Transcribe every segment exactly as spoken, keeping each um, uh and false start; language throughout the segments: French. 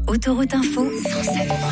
Autoroute Info, cent sept virgule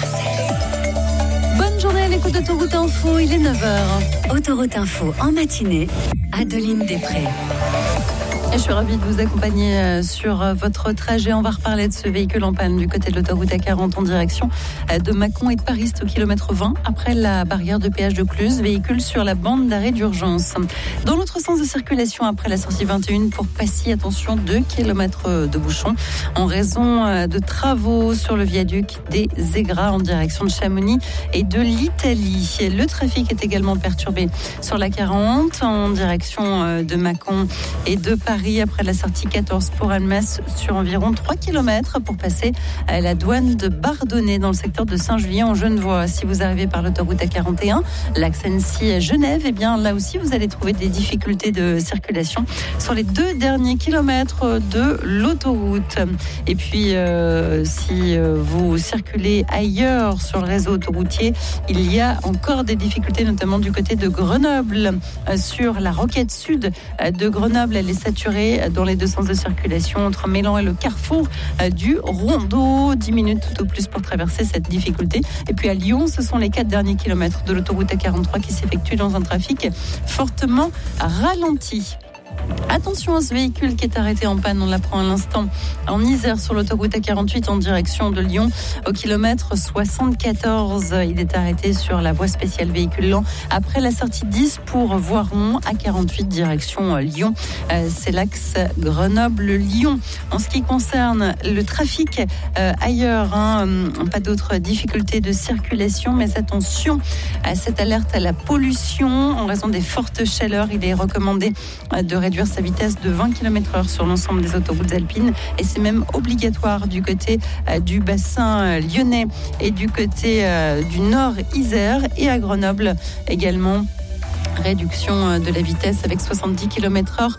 sept. Bonne journée à l'écoute d'Autoroute Info, il est neuf heures. Autoroute Info en matinée, Adeline Després. Et je suis ravie de vous accompagner sur votre trajet. On va reparler de ce véhicule en panne du côté de l'autoroute A quarante en direction de Mâcon et de Paris au kilomètre vingt après la barrière de péage de Cluse. Véhicule sur la bande d'arrêt d'urgence. Dans l'autre sens de circulation après la sortie vingt et un pour Passy, attention, deux kilomètres de bouchons en raison de travaux sur le viaduc des Aigras en direction de Chamonix et de l'Italie. Le trafic est également perturbé sur la quarante en direction de Mâcon et de Paris. Après la sortie quatorze pour Annemasse sur environ trois kilomètres pour passer à la douane de Bardonnay dans le secteur de Saint-Julien en Genevois. Si vous arrivez par l'autoroute A quarante et un, l'axe Annecy-Genève, eh bien là aussi vous allez trouver des difficultés de circulation sur les deux derniers kilomètres de l'autoroute. Et puis euh, si vous circulez ailleurs sur le réseau autoroutier, il y a encore des difficultés, notamment du côté de Grenoble. Sur la Roquette Sud de Grenoble, elle est saturée dans les deux sens de circulation entre Mélan et le carrefour du Rondeau. dix minutes tout au plus pour traverser cette difficulté. Et puis à Lyon, ce sont les quatre derniers kilomètres de l'autoroute A quarante-trois qui s'effectuent dans un trafic fortement ralenti. Attention à ce véhicule qui est arrêté en panne, on l'apprend à l'instant en Isère sur l'autoroute A quarante-huit en direction de Lyon au kilomètre soixante-quatorze. Il est arrêté sur la voie spéciale véhicule lent après la sortie dix pour Voiron. A quarante-huit direction Lyon. C'est l'axe Grenoble-Lyon. En ce qui concerne le trafic euh, ailleurs, hein, pas d'autres difficultés de circulation, mais attention à cette alerte à la pollution en raison des fortes chaleurs. Il est recommandé de réduire sa vitesse de vingt kilomètres heure sur l'ensemble des autoroutes alpines et c'est même obligatoire du côté euh, du bassin euh, lyonnais et du côté euh, du nord Isère et à Grenoble également. Réduction de la vitesse avec soixante-dix kilomètres heure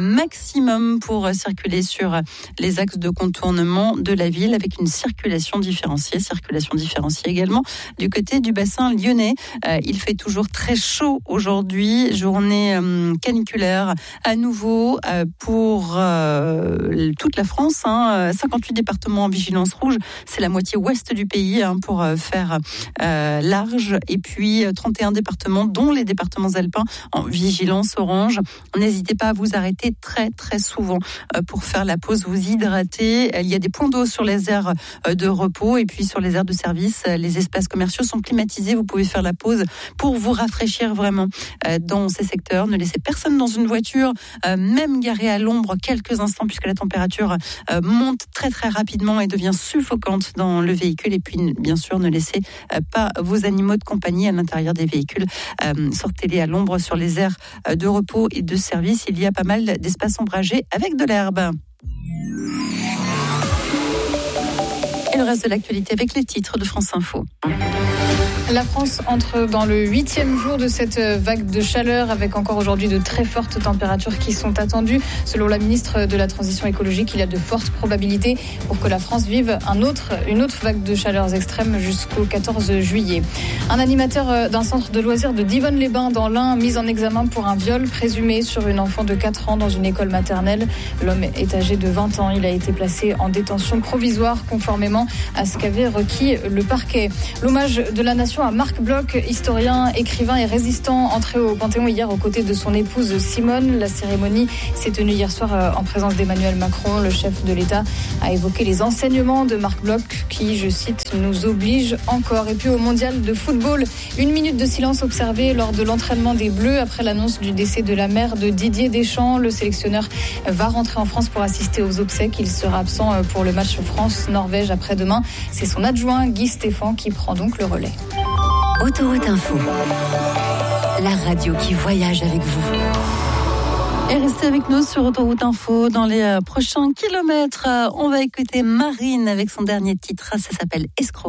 maximum pour circuler sur les axes de contournement de la ville avec une circulation différenciée. Circulation différenciée également du côté du bassin lyonnais. Il fait toujours très chaud aujourd'hui, journée caniculaire à nouveau pour toute la France. cinquante-huit départements en vigilance rouge, c'est la moitié ouest du pays pour faire large. Et puis trente et un départements, dont les départements alpins en vigilance orange. N'hésitez pas à vous arrêter très très souvent pour faire la pause, vous hydrater. Il y a des points d'eau sur les aires de repos et puis sur les aires de service. Les espaces commerciaux sont climatisés. Vous pouvez faire la pause pour vous rafraîchir vraiment dans ces secteurs. Ne laissez personne dans une voiture, même garée à l'ombre quelques instants puisque la température monte très très rapidement et devient suffocante dans le véhicule. Et puis bien sûr, ne laissez pas vos animaux de compagnie à l'intérieur des véhicules. Sortez-les à l'ombre sur les aires de repos et de service. Il y a pas mal d'espaces ombragés avec de l'herbe. Et le reste de l'actualité avec les titres de France Info. La France entre dans le huitième jour de cette vague de chaleur avec encore aujourd'hui de très fortes températures qui sont attendues. Selon la ministre de la Transition écologique, il y a de fortes probabilités pour que la France vive un autre, une autre vague de chaleurs extrêmes jusqu'au quatorze juillet. Un animateur d'un centre de loisirs de Divonne-les-Bains dans l'Ain mis en examen pour un viol présumé sur une enfant de quatre ans dans une école maternelle. L'homme est âgé de vingt ans. Il a été placé en détention provisoire conformément à ce qu'avait requis le parquet. L'hommage de la nation à Marc Bloch, historien, écrivain et résistant, entré au Panthéon hier aux côtés de son épouse Simone. La cérémonie s'est tenue hier soir en présence d'Emmanuel Macron. Le chef de l'État a évoqué les enseignements de Marc Bloch qui, je cite, nous obligent encore. Et puis au mondial de football, une minute de silence observée lors de l'entraînement des Bleus après l'annonce du décès de la mère de Didier Deschamps. Le sélectionneur va rentrer en France pour assister aux obsèques. Il sera absent pour le match France-Norvège après-demain. C'est son adjoint Guy Stéphane qui prend donc le relais. Autoroute Info, la radio qui voyage avec vous. Et restez avec nous sur Autoroute Info. Dans les prochains kilomètres, on va écouter Marine avec son dernier titre. Ça s'appelle Escroc.